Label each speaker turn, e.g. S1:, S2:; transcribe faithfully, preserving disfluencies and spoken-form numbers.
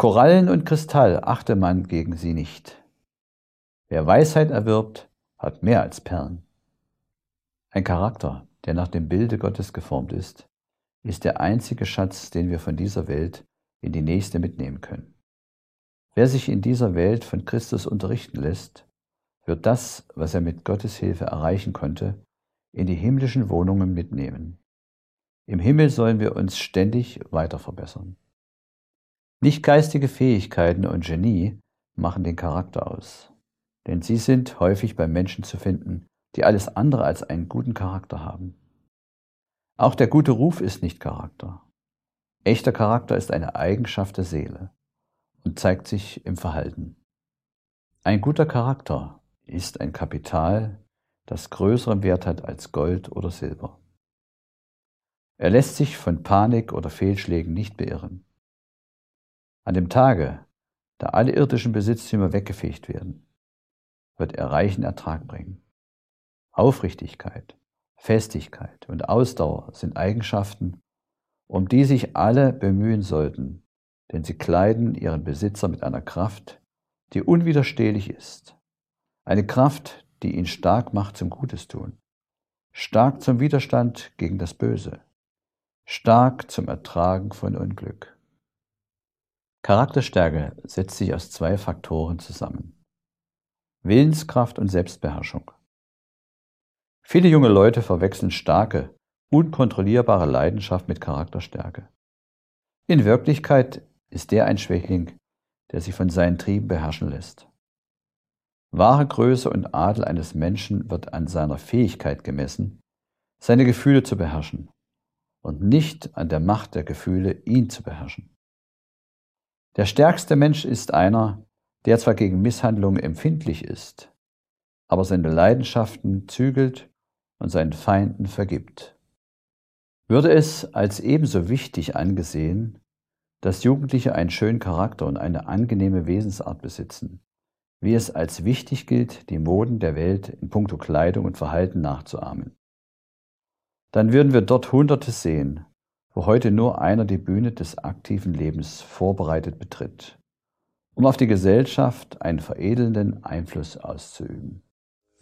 S1: Korallen und Kristall achte man gegen sie nicht. Wer Weisheit erwirbt, hat mehr als Perlen. Ein Charakter, der nach dem Bilde Gottes geformt ist, ist der einzige Schatz, den wir von dieser Welt in die nächste mitnehmen können. Wer sich in dieser Welt von Christus unterrichten lässt, wird das, was er mit Gottes Hilfe erreichen konnte, in die himmlischen Wohnungen mitnehmen. Im Himmel sollen wir uns ständig weiter verbessern. Nicht geistige Fähigkeiten und Genie machen den Charakter aus, denn sie sind häufig bei Menschen zu finden, die alles andere als einen guten Charakter haben. Auch der gute Ruf ist nicht Charakter. Echter Charakter ist eine Eigenschaft der Seele und zeigt sich im Verhalten. Ein guter Charakter ist ein Kapital, das größeren Wert hat als Gold oder Silber. Er lässt sich von Panik oder Fehlschlägen nicht beirren. An dem Tage, da alle irdischen Besitztümer weggefegt werden, wird er reichen Ertrag bringen. Aufrichtigkeit, Festigkeit und Ausdauer sind Eigenschaften, um die sich alle bemühen sollten, denn sie kleiden ihren Besitzer mit einer Kraft, die unwiderstehlich ist. Eine Kraft, die ihn stark macht zum Gutes tun, stark zum Widerstand gegen das Böse, stark zum Ertragen von Unglück. Charakterstärke setzt sich aus zwei Faktoren zusammen: Willenskraft und Selbstbeherrschung. Viele junge Leute verwechseln starke, unkontrollierbare Leidenschaft mit Charakterstärke. In Wirklichkeit ist der ein Schwächling, der sich von seinen Trieben beherrschen lässt. Wahre Größe und Adel eines Menschen wird an seiner Fähigkeit gemessen, seine Gefühle zu beherrschen, und nicht an der Macht der Gefühle, ihn zu beherrschen. Der stärkste Mensch ist einer, der zwar gegen Misshandlungen empfindlich ist, aber seine Leidenschaften zügelt und seinen Feinden vergibt. Würde es als ebenso wichtig angesehen, dass Jugendliche einen schönen Charakter und eine angenehme Wesensart besitzen, wie es als wichtig gilt, die Moden der Welt in puncto Kleidung und Verhalten nachzuahmen. Dann würden wir dort Hunderte sehen, wo heute nur einer die Bühne des aktiven Lebens vorbereitet betritt, um auf die Gesellschaft einen veredelnden Einfluss auszuüben.